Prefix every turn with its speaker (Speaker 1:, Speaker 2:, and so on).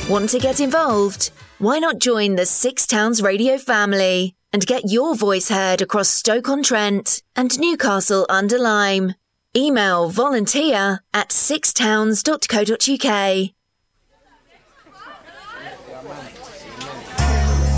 Speaker 1: Want to get involved? Why not join the Six Towns Radio family and get your voice heard across Stoke-on-Trent and Newcastle-under-Lyme? Email volunteer@sixtowns.co.uk.